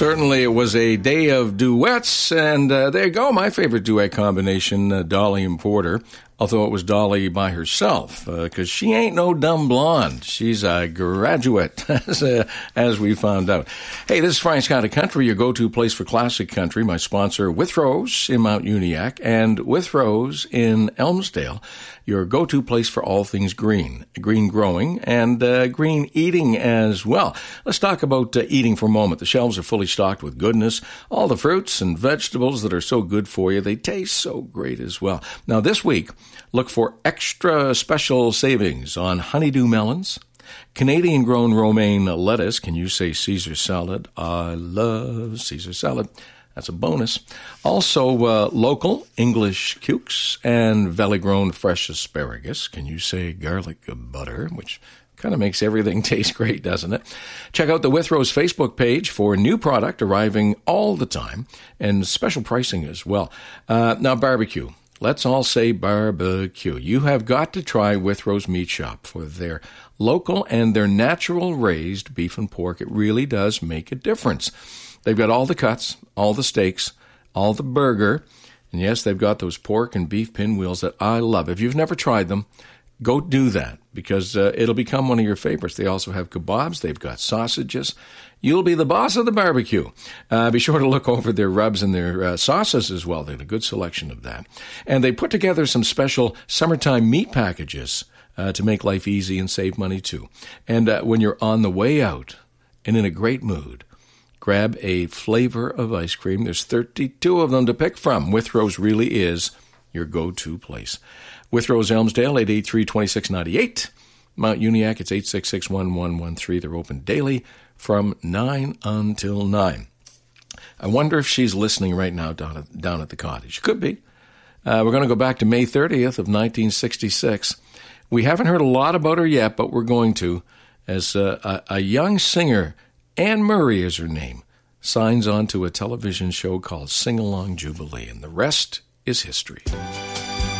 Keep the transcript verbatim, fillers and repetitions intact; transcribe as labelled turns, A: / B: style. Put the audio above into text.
A: Certainly, it was a day of duets, and uh, there you go, my favorite duet combination, uh, Dolly and Porter, although it was Dolly by herself, because uh, she ain't no dumb blonde. She's a graduate, as, uh, as we found out. Hey, this is Frank's Kind of Country, your go-to place for classic country. My sponsor, Withrows in Mount Uniacke, and Withrows in Elmsdale, your go-to place for all things green, green growing, and uh, green eating as well. Let's talk about uh, eating for a moment. The shelves are fully stocked with goodness, all the fruits and vegetables that are so good for you. They taste so great as well. Now, this week, look for extra special savings on honeydew melons, Canadian-grown romaine lettuce. Can you say Caesar salad? I love Caesar salad. That's a bonus. Also, uh, local English cukes and valley-grown fresh asparagus. Can you say garlic butter, which kind of makes everything taste great, doesn't it? Check out the Withrows Facebook page for new product arriving all the time and special pricing as well. Uh, now, barbecue. Let's all say barbecue. You have got to try Withrows Meat Shop for their local and their natural raised beef and pork. It really does make a difference. They've got all the cuts, all the steaks, all the burger, and yes, they've got those pork and beef pinwheels that I love. If you've never tried them, go do that because uh, it'll become one of your favorites. They also have kebabs. They've got sausages. You'll be the boss of the barbecue. Uh, be sure to look over their rubs and their uh, sauces as well. They have a good selection of that. And they put together some special summertime meat packages uh, to make life easy and save money too. And uh, when you're on the way out and in a great mood, grab a flavor of ice cream. There's thirty-two of them to pick from. Withrows really is your go-to place. Withrows Elmsdale, eight eight three, two six nine eight. Mount Uniacke, it's eight six six, one one one three. They're open daily from nine until nine. I wonder if she's listening right now down at, down at the cottage. Could be. Uh, we're going to go back to May thirtieth of nineteen sixty-six. We haven't heard a lot about her yet, but we're going to, as uh, a, a young singer, Anne Murray is her name, signs on to a television show called Sing Along Jubilee, and the rest is history.